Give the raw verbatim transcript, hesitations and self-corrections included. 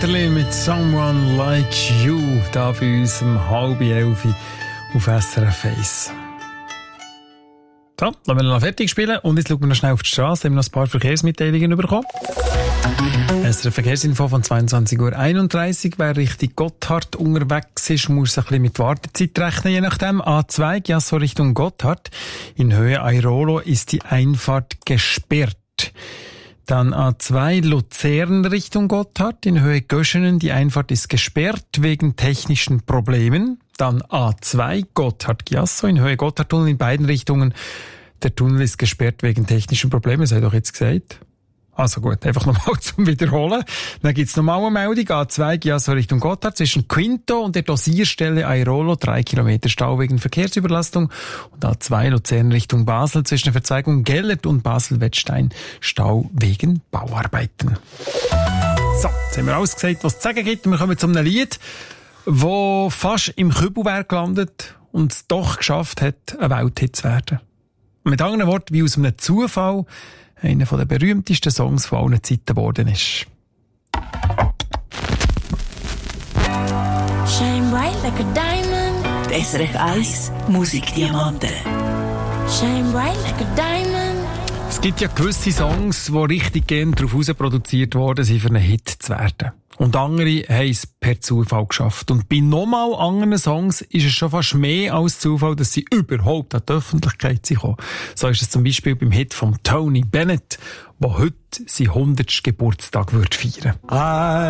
Vetterli mit «Someone Like You» da bei uns um halb elf auf S R F eins. So, lassen wir noch fertig spielen und jetzt schauen wir noch schnell auf die Straße. Wir haben noch ein paar Verkehrsmitteilungen bekommen. Es ist eine Verkehrsinfo von zweiundzwanzig Uhr einunddreißig. Wer Richtung Gotthard unterwegs ist, muss ein bisschen mit Wartezeit rechnen, je nachdem. A zwei, ja, so Richtung Gotthard. In Höhe Airolo ist die Einfahrt gesperrt. Dann A zwei Luzern Richtung Gotthard. In Höhe Göschenen, die Einfahrt ist gesperrt wegen technischen Problemen. Dann A zwei Gotthard-Giasso in Höhe Gotthardtunnel in beiden Richtungen. Der Tunnel ist gesperrt wegen technischen Problemen, das habe ich doch jetzt gesagt. Also gut, einfach nochmal zum Wiederholen. Dann gibt's nochmal eine Meldung. A zwei Giasso Richtung Gotthard zwischen Quinto und der Dosierstelle Airolo. Drei Kilometer Stau wegen Verkehrsüberlastung. Und A zwei Luzern Richtung Basel zwischen der Verzweigung Gellert und Basel-Wettstein. Stau wegen Bauarbeiten. So, jetzt haben wir alles gesagt, was es zu sagen gibt. Wir kommen zu einem Lied, wo fast im Kübelberg gelandet und es doch geschafft hat, ein Welthit zu werden. Mit anderen Worten, wie aus einem Zufall einer der berühmtesten Songs von allen Zeiten geworden ist. Shine bright like a diamond. Die S R F eins Musikdiamanten. Shine bright like a diamond. Es gibt ja gewisse Songs, die richtig gern darauf heraus produziert worden sind, für einen Hit zu werden. Und andere haben es per Zufall geschafft. Und bei nochmal anderen Songs ist es schon fast mehr als Zufall, dass sie überhaupt an die Öffentlichkeit kommen. So ist es zum Beispiel beim Hit von Tony Bennett, der heute seinen hundertsten Geburtstag wird feiern.